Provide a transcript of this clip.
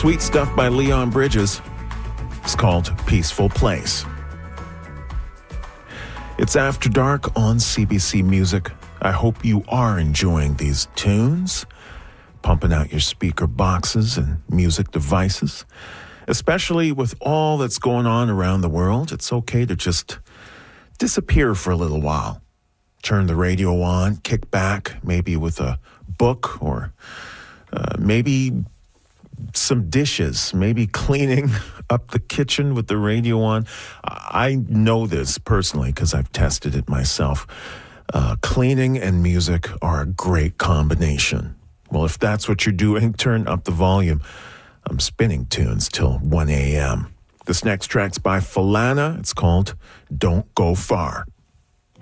Sweet stuff by Leon Bridges. It's called Peaceful Place. It's After Dark on CBC Music. I hope you are enjoying these tunes, pumping out your speaker boxes and music devices. Especially with all that's going on around the world, it's okay to just disappear for a little while. Turn the radio on, kick back, maybe with a book or maybe some dishes, maybe cleaning up the kitchen with the radio on. I know this personally because I've tested it myself. Cleaning and music are a great combination. Well, if that's what you're doing, turn up the volume. I'm spinning tunes till 1 a.m. This next track's by Falana. It's called Don't Go Far.